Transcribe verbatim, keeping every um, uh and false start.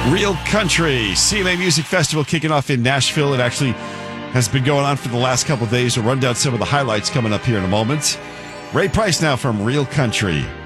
Real Country, C M A Music Festival kicking off in Nashville. It actually has been going on for the last couple of days. We'll run down some of the highlights coming up here in a moment. Ray Price now from Real Country.